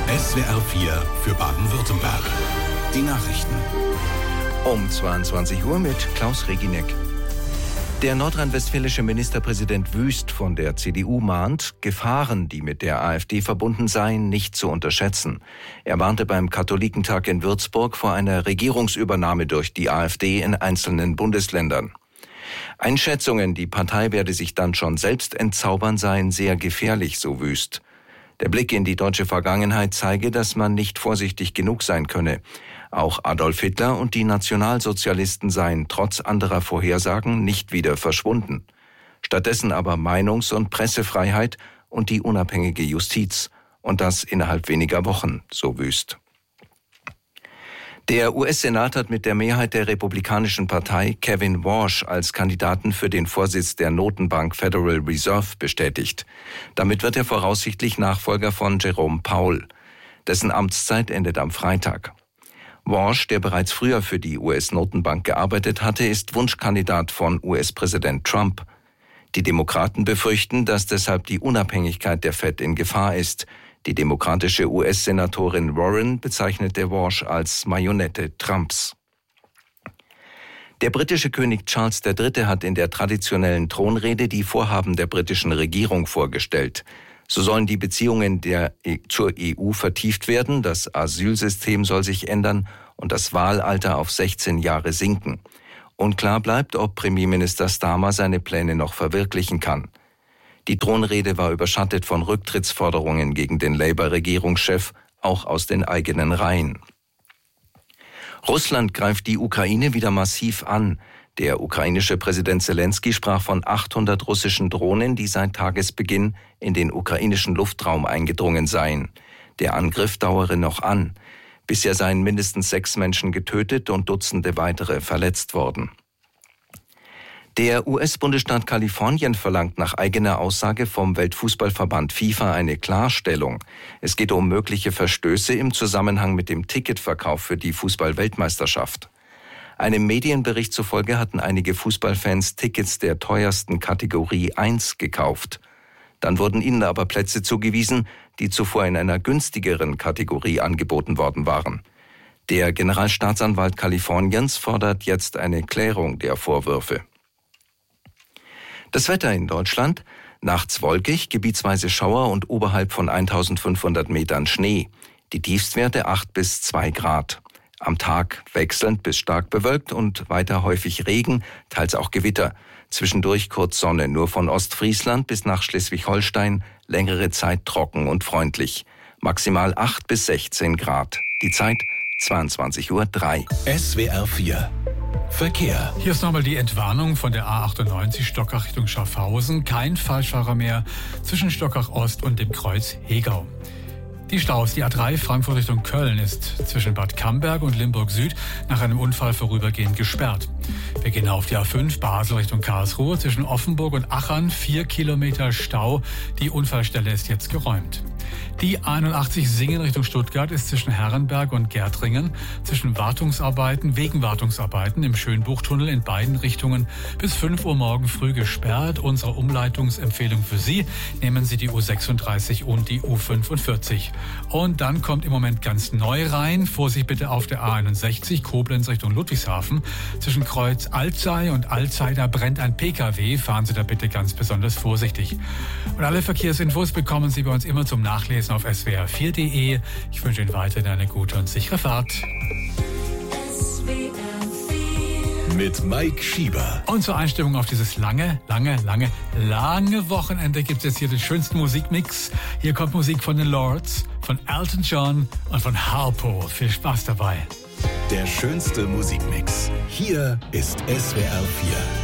SWR 4 für Baden-Württemberg. Die Nachrichten. Um 22 Uhr mit Klaus Regineck. Der nordrhein-westfälische Ministerpräsident Wüst von der CDU mahnt, Gefahren, die mit der AfD verbunden seien, nicht zu unterschätzen. Er warnte beim Katholikentag in Würzburg vor einer Regierungsübernahme durch die AfD in einzelnen Bundesländern. Einschätzungen, die Partei werde sich dann schon selbst entzaubern, seien sehr gefährlich, so Wüst. Der Blick in die deutsche Vergangenheit zeige, dass man nicht vorsichtig genug sein könne. Auch Adolf Hitler und die Nationalsozialisten seien trotz anderer Vorhersagen nicht wieder verschwunden. Stattdessen aber Meinungs- und Pressefreiheit und die unabhängige Justiz. Und das innerhalb weniger Wochen, so Wüst. Der US-Senat hat mit der Mehrheit der Republikanischen Partei Kevin Warsh als Kandidaten für den Vorsitz der Notenbank Federal Reserve bestätigt. Damit wird er voraussichtlich Nachfolger von Jerome Powell. Dessen Amtszeit endet am Freitag. Warsh, der bereits früher für die US-Notenbank gearbeitet hatte, ist Wunschkandidat von US-Präsident Trump. Die Demokraten befürchten, dass deshalb die Unabhängigkeit der Fed in Gefahr ist. Die demokratische US-Senatorin Warren bezeichnete Warsh als Marionette Trumps. Der britische König Charles III. Hat in der traditionellen Thronrede die Vorhaben der britischen Regierung vorgestellt. So sollen die Beziehungen zur EU vertieft werden, das Asylsystem soll sich ändern und das Wahlalter auf 16 Jahre sinken. Unklar bleibt, ob Premierminister Starmer seine Pläne noch verwirklichen kann. Die Thronrede war überschattet von Rücktrittsforderungen gegen den Labour-Regierungschef, auch aus den eigenen Reihen. Russland greift die Ukraine wieder massiv an. Der ukrainische Präsident Selenskyj sprach von 800 russischen Drohnen, die seit Tagesbeginn in den ukrainischen Luftraum eingedrungen seien. Der Angriff dauere noch an. Bisher seien mindestens 6 Menschen getötet und Dutzende weitere verletzt worden. Der US-Bundesstaat Kalifornien verlangt nach eigener Aussage vom Weltfußballverband FIFA eine Klarstellung. Es geht um mögliche Verstöße im Zusammenhang mit dem Ticketverkauf für die Fußball-Weltmeisterschaft. Einem Medienbericht zufolge hatten einige Fußballfans Tickets der teuersten Kategorie 1 gekauft. Dann wurden ihnen aber Plätze zugewiesen, die zuvor in einer günstigeren Kategorie angeboten worden waren. Der Generalstaatsanwalt Kaliforniens fordert jetzt eine Klärung der Vorwürfe. Das Wetter in Deutschland: nachts wolkig, gebietsweise Schauer und oberhalb von 1500 Metern Schnee. Die Tiefstwerte 8 bis 2 Grad. Am Tag wechselnd bis stark bewölkt und weiter häufig Regen, teils auch Gewitter. Zwischendurch kurz Sonne, nur von Ostfriesland bis nach Schleswig-Holstein längere Zeit trocken und freundlich. Maximal 8 bis 16 Grad. Die Zeit 22:03 Uhr. SWR 4 Verkehr. Hier ist nochmal die Entwarnung von der A98 Stockach Richtung Schaffhausen. Kein Falschfahrer mehr zwischen Stockach Ost und dem Kreuz Hegau. Die Staus, die A3 Frankfurt Richtung Köln ist zwischen Bad Camberg und Limburg Süd nach einem Unfall vorübergehend gesperrt. Wir gehen auf die A5 Basel Richtung Karlsruhe zwischen Offenburg und Achern 4 Kilometer Stau. Die Unfallstelle ist jetzt geräumt. Die 81 Singen Richtung Stuttgart ist zwischen Herrenberg und Gärtringen wegen Wartungsarbeiten im Schönbuchtunnel in beiden Richtungen bis 5 Uhr morgen früh gesperrt. Unsere Umleitungsempfehlung für Sie: nehmen Sie die U36 und die U45. Und dann kommt im Moment ganz neu rein. Vorsicht bitte auf der A61 Koblenz Richtung Ludwigshafen. Zwischen Kreuz Alzey und Alzey, da brennt ein PKW. Fahren Sie da bitte ganz besonders vorsichtig. Und alle Verkehrsinfos bekommen Sie bei uns immer zum Nachlesen auf swr4.de. Ich wünsche Ihnen weiterhin eine gute und sichere Fahrt. Mit Mike Schieber. Und zur Einstimmung auf dieses lange Wochenende gibt es jetzt hier den schönsten Musikmix. Hier kommt Musik von den Lords, von Elton John und von Harpo. Viel Spaß dabei. Der schönste Musikmix. Hier ist SWR 4.